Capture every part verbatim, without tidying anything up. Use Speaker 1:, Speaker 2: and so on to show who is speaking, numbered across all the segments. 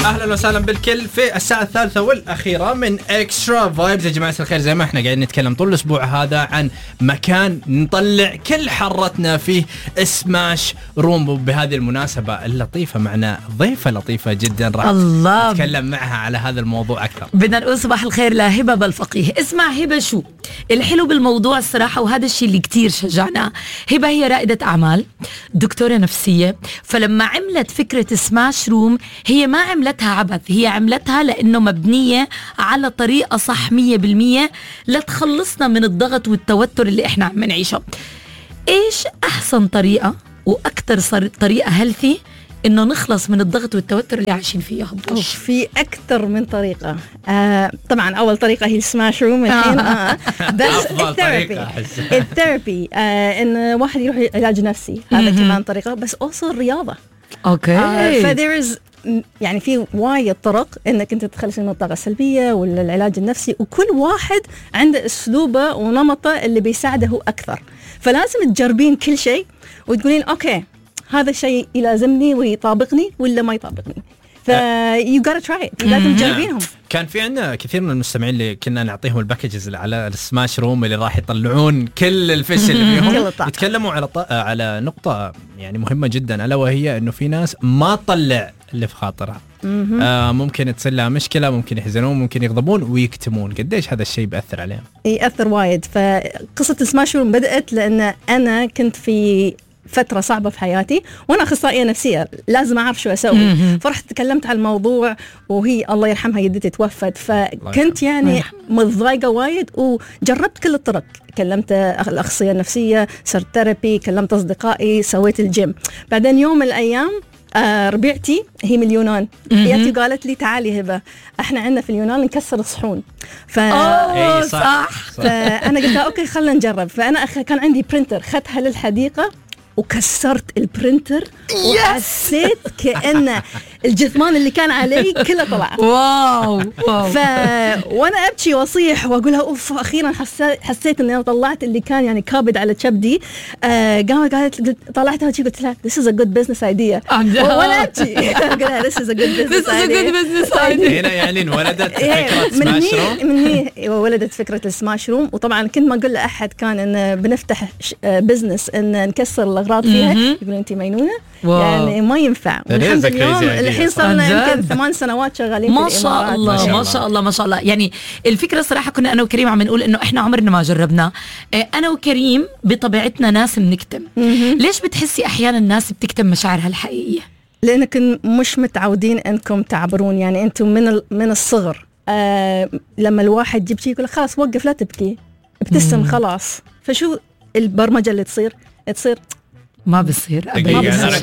Speaker 1: اهلا وسهلا بالكل في الساعه الثالثه والاخيره من اكسترا فايبز. يا جماعه الخير، زي ما احنا قاعدين نتكلم طول الاسبوع هذا عن مكان نطلع كل حرتنا فيه، سماش روم. وبهذه المناسبه اللطيفه معنا ضيفه لطيفه جدا راح نتكلم معها على هذا الموضوع اكثر.
Speaker 2: بدنا نقول صباح الخير لهبه بالفقيه. اسمع هبه، شو الحلو بالموضوع الصراحه، وهذا الشيء اللي كتير شجعنا. هبه هي رائده اعمال، دكتوره نفسيه، فلما عملت فكره سماش روم هي ما عملتها عبث، هي عملتها لأنه مبنية على طريقة صح مية بالمية لتخلصنا من الضغط والتوتر اللي احنا عم نعيشه. ايش أحسن طريقة وأكتر طريقة هيلثي إنه نخلص من الضغط والتوتر اللي عايشين فيه؟
Speaker 3: هبوش في أكثر من طريقة. آه طبعا أول طريقة هي السماش روم الحين. آه بس الثيرابي الثيرابي آه إن واحد يروح علاج نفسي، هذا كمان طريقة. بس أوصل الرياضة.
Speaker 2: أوكي.
Speaker 3: آه فديرز يعني في وايد طرق انك انت تتخلص من الطاقه السلبيه ولا العلاج النفسي، وكل واحد عنده اسلوبه ونمطه اللي بيساعده اكثر. فلازم تجربين كل شيء وتقولين اوكي هذا الشيء يلازمني ويطابقني ولا ما يطابقني. ف you gotta try it، لازم تجربينهم.
Speaker 1: كان في عندنا كثير من المستمعين اللي كنا نعطيهم الباكجز اللي على السماش روم اللي راح يطلعون كل الفش اللي فيهم. يتكلموا على ط... على نقطة يعني مهمة جدا، ألا وهي إنه في ناس ما تطلع اللي في خاطرها. آه ممكن تصير لها مشكلة، ممكن يحزنون، ممكن يغضبون ويكتمون. قديش هذا الشيء بيأثر عليهم؟
Speaker 3: يأثر وايد. فقصة السماش روم بدأت لأن أنا كنت في فترة صعبة في حياتي وأنا أخصائية نفسية، لازم أعرف شو أسوي. فرحت تكلمت على الموضوع، وهي الله يرحمها جدتي توفت، فكنت يعني متضايقة وايد وجربت كل الطرق. كلمت الأخصائية النفسية، صرت ثيرابي، كلمت أصدقائي، سويت الجيم. بعدين يوم من الأيام آه ربيعتي هي من اليونان جاتي وقالت لي تعالي هبة، احنا عندنا في اليونان نكسر الصحون. ف
Speaker 2: أوه صح.
Speaker 3: فأنا قلت أوكي خلنا نجرب. فأنا أخ... كان عندي برينتر، خدتها للحديقة وكسرت البرينتر وحسيت كأن الجثمان اللي كان علي كله طلع.
Speaker 2: واو واو.
Speaker 3: ف... وانا ابكي واصيح واقولها اوف، اخيرا حسيت حسيت اني انا طلعت اللي كان يعني كابد على كبدي. آه قامت قالت، طلعتها وجي قلت لها this is a good business idea. وانا ابكي اقول لها this is a good business idea.
Speaker 1: هنا يعني انولدت فكره سماش روم.
Speaker 3: من هي ولدت فكره السماش روم. وطبعا كنت ما اقول لاحد كان ان بنفتح بزنس ان نكسر الاغراض فيها، يقولون انت مجنونه يعني ما ينفع. والحمد لله الحين صرنا يمكن ثمان سنوات شغالين
Speaker 2: ما
Speaker 3: في
Speaker 2: شاء الله. ما شاء الله ما شاء الله. يعني الفكرة صراحة كنا أنا وكريم عم نقول إنه إحنا عمرنا ما جربنا. أنا وكريم بطبيعتنا ناس بنكتم. ليش بتحسي أحيانا الناس بتكتم مشاعرها الحقيقية؟
Speaker 3: لأنكم مش متعودين أنكم تعبرون. يعني أنتم من من الصغر آه لما الواحد يبكي يقول خلاص وقف لا تبكي، ابتسم خلاص. فشو البرمجة اللي تصير تصير
Speaker 2: ما بصير ابدا.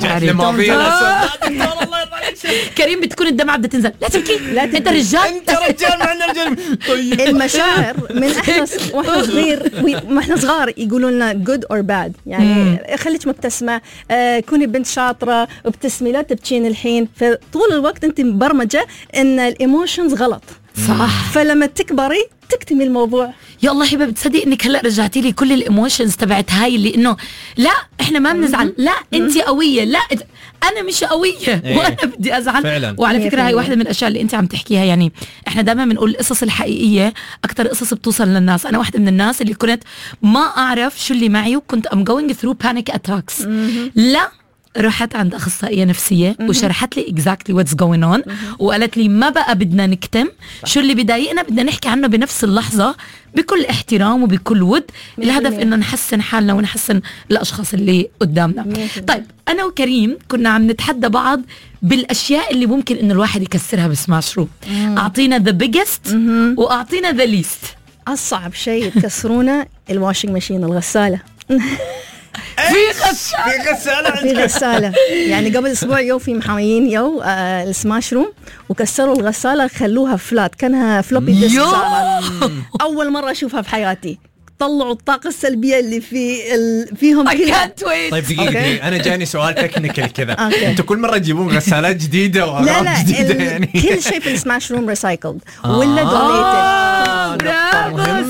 Speaker 2: كريم بتكون الدمعه بدها تنزل، لا تبكي، لا انت رجال،
Speaker 1: انت رجال معنا رجال.
Speaker 3: طيب المشاعر من احنا واحنا صغير ما احنا صغار يقولوا لنا good or bad، يعني خليك مبتسمه، آه كوني بنت شاطره وابتسمي لا تبكين الحين. فطول الوقت انت مبرمجه ان الايموشنز غلط.
Speaker 2: صح.
Speaker 3: فلما تكبري تكتمي الموضوع.
Speaker 2: يا الله هبه بتصدق انك هلا رجعتي لي كل الايموشنز تبعت هاي اللي انه لا احنا ما بنزعل، لا انت قويه، لا انا مش قويه وانا بدي ازعل فعلا. وعلى فكره هاي واحده من الاشياء اللي انت عم تحكيها. يعني احنا دائما بنقول القصص الحقيقيه اكثر قصص بتوصل للناس. انا واحده من الناس اللي كنت ما اعرف شو اللي معي وكنت ام جوينج ثرو بانيك اتاكس. لا رحت عند أخصائية نفسية وشرحت لي exactly what's going on وقالت لي ما بقى بدنا نكتم، شو اللي بضايقنا بدنا نحكي عنه بنفس اللحظة بكل احترام وبكل ود. الهدف إنه نحسن حالنا ونحسن الأشخاص اللي قدامنا. طيب أنا وكريم كنا عم نتحدى بعض بالأشياء اللي ممكن إنه الواحد يكسرها بسماش روم. أعطينا the biggest وأعطينا the least.
Speaker 3: أصعب شيء تكسرونه الواشنج ماشين، الغسالة.
Speaker 1: في غسالة في غسالة
Speaker 3: في غسالة يعني قبل أسبوع يو في محاميين يو آه السماش روم وكسروا الغسالة خلوها فلات، كانها فلوبي ديسك. أول مرة أشوفها في حياتي. طلعوا الطاقة السلبية اللي في ال... فيهم كلها.
Speaker 1: طيب دقيقة، أنا جاني سؤال تكنيكال كذا، أنتوا كل مرة تجيبون غسالات جديدة وأغراض جديدة ال... يعني
Speaker 3: كل شيء في السماش روم ريسايكلد ولا دونيتد.
Speaker 2: برافو، سو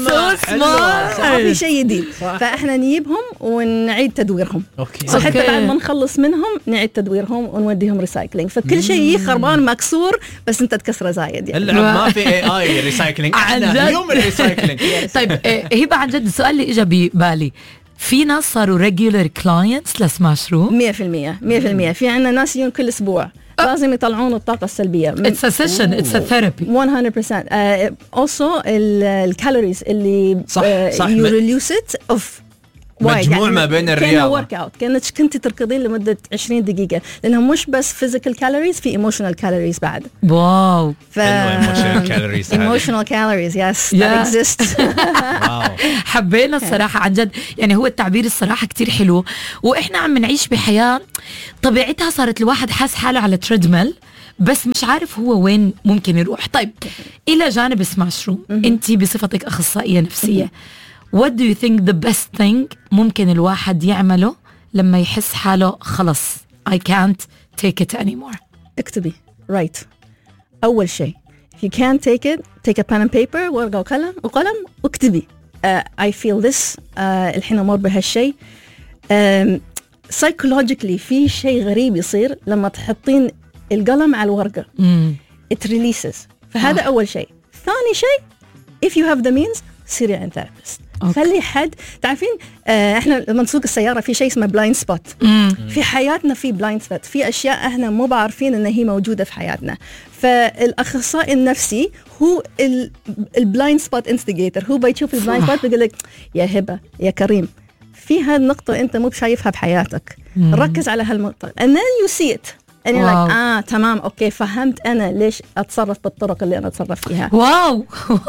Speaker 3: ما في شيء جديد. فاحنا نجيبهم ونعيد تدويرهم.
Speaker 1: اوكي.
Speaker 3: وحتى بعد ما نخلص منهم نعيد تدويرهم ونوديهم ريسايكلينج. فكل شيء خربان مكسور بس انت تكسره زايد يعني.
Speaker 1: ما في اي اي ريسايكلينج. احنا اليوم الريسايكلينج.
Speaker 2: طيب هبه عن جد السؤال اللي اجى ببالي، في ناس صاروا regular clients لسماش روم؟
Speaker 3: مية بالمية مية بالمية. في عنا ناس يجون كل اسبوع لازم يطلعون الطاقة السلبية.
Speaker 2: It's a session, it's a therapy.
Speaker 3: one hundred percent. uh, also الكالوريز اللي
Speaker 1: صح
Speaker 3: uh,
Speaker 1: صح
Speaker 3: you reduce it of
Speaker 1: مجموع يعني ما بين الرياضة.
Speaker 3: ورك اوت كأنك كنت تركضين لمدة عشرين دقيقة، لأنها مش بس physical calories، في emotional calories بعد.
Speaker 2: واو.
Speaker 3: ف...
Speaker 1: emotional calories.
Speaker 3: emotional calories yes yeah. that exists.
Speaker 2: حبينا الصراحة عن جد، يعني هو التعبير الصراحة كتير حلو. وإحنا عم نعيش بحياة طبيعتها صارت الواحد حاس حاله على تريدميل بس مش عارف هو وين ممكن يروح. طيب إلى جانب سماش روم، أنتي بصفتك أخصائية نفسية، what do you think the best thing ممكن الواحد يعمله لما يحس حاله خلص I can't take it anymore؟
Speaker 3: اكتبي write. أول شيء if you can't take it take a pen and paper، ورقة وقلم وقلم واكتبي uh, I feel this uh, الحين أمر بهالشيء. um, psychologically في شيء غريب يصير لما تحطين القلم على الورقة mm. it releases. فهذا آه. أول شيء. ثاني شيء if you have the means سيري عند ثيرابيست. خلي حد تعرفين آه احنا لما نسوق السياره في شيء اسمه بلايند سبوت. في حياتنا في بلايند سبوت، في اشياء احنا مو بعارفين ان هي موجوده في حياتنا. فالاخصائي النفسي هو البلايند سبوت انستيجيتور، هو بيشوف البلايند سبوت بيقول لك يا هبه يا كريم في هالنقطه انت مو بشايفها بحياتك، ركز على هالنقطه and then you see it and you're like اه تمام اوكي فهمت انا ليش اتصرف بالطرق اللي انا اتصرف فيها.
Speaker 2: واو.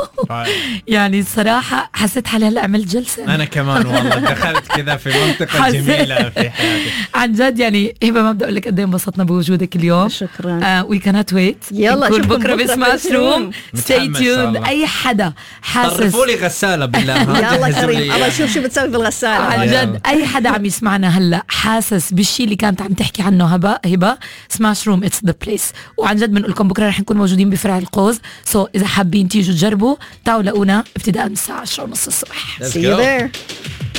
Speaker 2: يعني الصراحه حسيت حالي هلا عملت جلسه.
Speaker 1: انا كمان والله دخلت كذا في منطقه جميله في حياتي
Speaker 2: عن جد. يعني هبه ما بدي اقول لك قد ايه انبسطنا بوجودك اليوم.
Speaker 3: شكرا.
Speaker 2: وي كانت ويت
Speaker 3: يلا
Speaker 2: نكون بكره بسماش روم. ستي تيوند. اي حدا حاسس
Speaker 1: طرفوا لي غساله بالله.
Speaker 3: يلا كريم الله شوف شو بتسوي بالغساله.
Speaker 2: عن جد اي حدا عم يسمعنا هلا حاسس بالشيء اللي كانت عم تحكي عنه هبه هبه سماش روم اتس ذا بليس. وعن جد بنقول لكم بكره رح نكون موجودين بفرع القوز، سو so اذا حابين تيجوا تجربوا تعالوا لقونا ابتداء من الساعه عشرة ونص الصبح.
Speaker 3: See you there.